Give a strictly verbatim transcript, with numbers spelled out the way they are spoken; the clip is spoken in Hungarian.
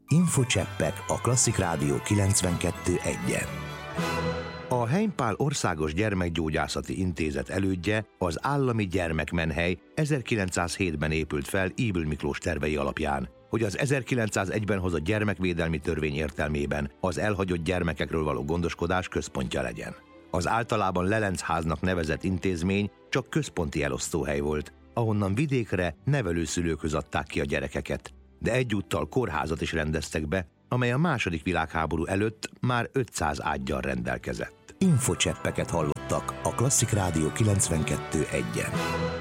Infocseppek a Klasszik Rádió kilencvenkettő egyen. A Heimpál Országos Gyermekgyógyászati Intézet elődje, az Állami Gyermekmenhely ezerkilencszázhétben épült fel Ybl Miklós tervei alapján, hogy az ezerkilencszázegyben hozott gyermekvédelmi törvény értelmében az elhagyott gyermekekről való gondoskodás központja legyen. Az általában Lelencháznak nevezett intézmény csak központi elosztóhely volt, ahonnan vidékre nevelőszülőkhöz adták ki a gyerekeket, de egyúttal kórházat is rendeztek be, amely a második világháború előtt már ötszáz ággyal rendelkezett. Infocseppeket hallottak a Klasszik Rádió kilencvenkettő egyen.